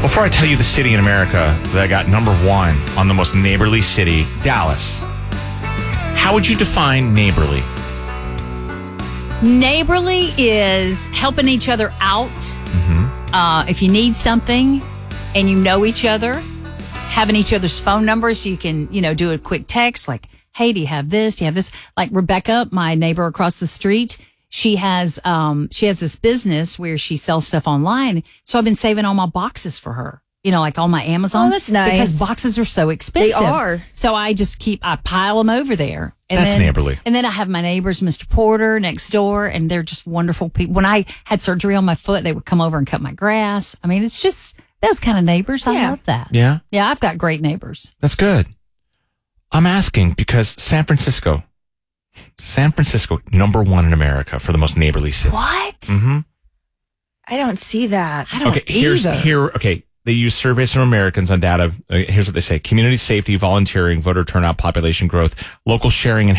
Before I tell you the city in America that got number one on the most neighborly city, Dallas, how would you define neighborly? Neighborly is helping each other out. If you need something and you know each other, having each other's phone numbers so you can, do a quick text like, hey, do you have this? Do you have this? Like Rebecca, my neighbor across the street, she has this business where she sells stuff online. So I've been saving all my boxes for her. Like all my Amazon. Oh, that's nice. Because boxes are so expensive. They are. So I just I pile them over there. And That's neighborly. And then I have my neighbors, Mr. Porter, next door, and they're just wonderful people. When I had surgery on my foot, they would come over and cut my grass. I mean, it's just those kind of neighbors. I love that. Yeah? Yeah, I've got great neighbors. That's good. I'm asking because San Francisco, number one in America for the most neighborly city. What? Mm-hmm. I don't see that. I don't either. They use surveys from Americans on data. Here's what they say. Community safety, volunteering, voter turnout, population growth, local sharing and